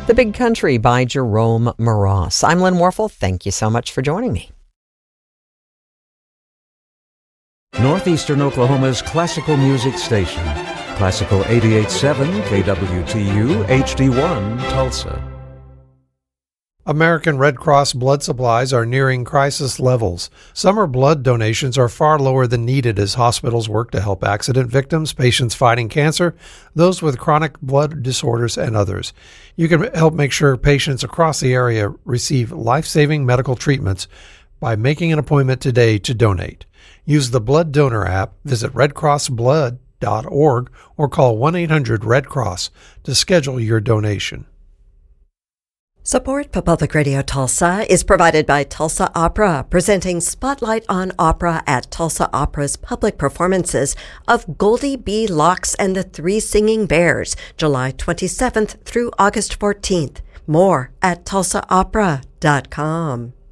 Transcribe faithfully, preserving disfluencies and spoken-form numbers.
The Big Country by Jerome Moross. I'm Lynn Warfel. Thank you so much for joining me. Northeastern Oklahoma's classical music station. Classical eighty-eight point seven K W T U H D one Tulsa. American Red Cross blood supplies are nearing crisis levels. Summer blood donations are far lower than needed as hospitals work to help accident victims, patients fighting cancer, those with chronic blood disorders, and others. You can help make sure patients across the area receive life-saving medical treatments by making an appointment today to donate. Use the Blood Donor app, visit red cross blood dot org, or call one eight hundred red cross to schedule your donation. Support for Public Radio Tulsa is provided by Tulsa Opera, presenting Spotlight on Opera at Tulsa Opera's public performances of Goldie B. Locks and the Three Singing Bears, July twenty-seventh through August fourteenth. More at tulsa opera dot com.